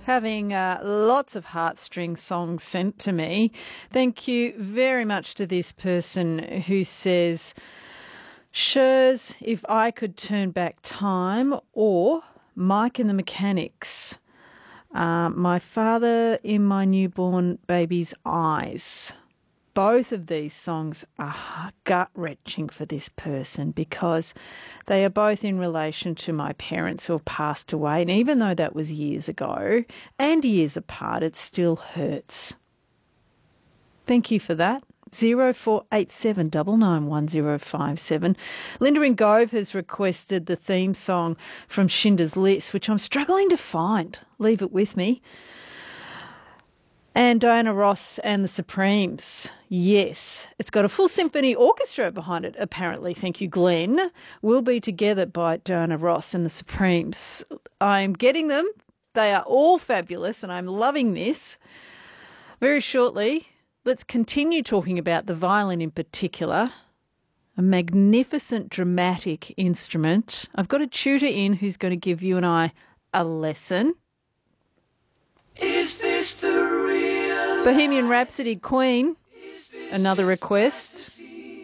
having lots of heartstring songs sent to me. Thank you very much to this person who says, Shurs, If I Could Turn Back Time, or Mike and the Mechanics, My Father in My Newborn Baby's Eyes. Both of these songs are gut-wrenching for this person because they are both in relation to my parents who have passed away. And even though that was years ago and years apart, it still hurts. Thank you for that. 0487 991057. Linda in Gove has requested the theme song from Schindler's List, which I'm struggling to find. Leave it with me. And Diana Ross and the Supremes. Yes, it's got a full symphony orchestra behind it, apparently. Thank you, Glenn. We'll Be Together by Diana Ross and the Supremes. I'm getting them. They are all fabulous, and I'm loving this. Very shortly, let's continue talking about the violin in particular. A magnificent dramatic instrument. I've got a tutor in who's going to give you and I a lesson. Is this the real Bohemian Rhapsody, Queen, another request.